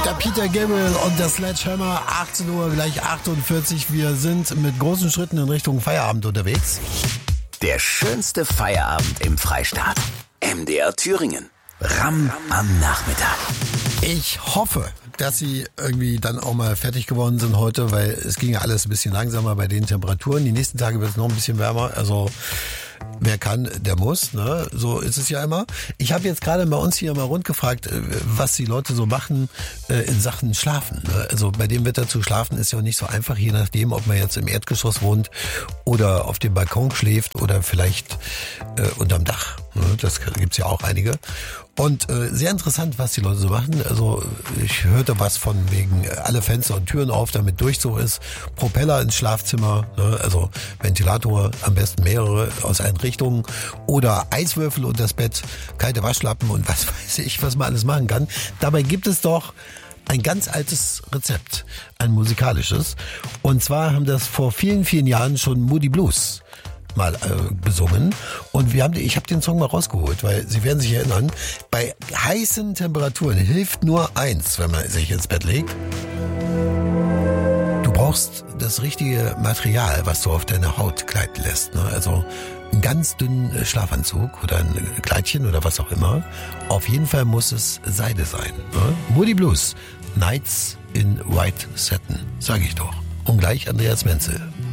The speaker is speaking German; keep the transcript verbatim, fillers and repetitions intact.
Der Peter Gabriel und der Sledgehammer, achtzehn Uhr, gleich achtundvierzig. Wir sind mit großen Schritten in Richtung Feierabend unterwegs. Der schönste Feierabend im Freistaat. M D R Thüringen. Ram am Nachmittag. Ich hoffe, dass Sie irgendwie dann auch mal fertig geworden sind heute, weil es ging ja alles ein bisschen langsamer bei den Temperaturen. Die nächsten Tage wird es noch ein bisschen wärmer, also wer kann, der muss, ne? So ist es ja immer. Ich habe jetzt gerade bei uns hier mal rund gefragt, was die Leute so machen äh, in Sachen Schlafen. Ne? Also bei dem Wetter zu schlafen ist ja auch nicht so einfach, je nachdem, ob man jetzt im Erdgeschoss wohnt oder auf dem Balkon schläft oder vielleicht äh, unterm Dach. Ne? Das gibt's ja auch einige. Und äh, sehr interessant, was die Leute so machen. Also ich hörte was von wegen äh, alle Fenster und Türen auf, damit Durchzug ist. Propeller ins Schlafzimmer, ne? Also Ventilator, am besten mehrere aus allen Richtungen. Oder Eiswürfel unter das Bett, kalte Waschlappen und was weiß ich, was man alles machen kann. Dabei gibt es doch ein ganz altes Rezept, ein musikalisches. Und zwar haben das vor vielen, vielen Jahren schon Moody Blues mal äh, besungen und wir haben, ich habe den Song mal rausgeholt, weil Sie werden sich erinnern, bei heißen Temperaturen hilft nur eins, wenn man sich ins Bett legt. Du brauchst das richtige Material, was du auf deine Haut gleiten lässt, ne? Also einen ganz dünnen Schlafanzug oder ein Kleidchen oder was auch immer. Auf jeden Fall muss es Seide sein, ne? Moody Blues, Nights in White Satin, sage ich doch. Und gleich Andreas Menzel.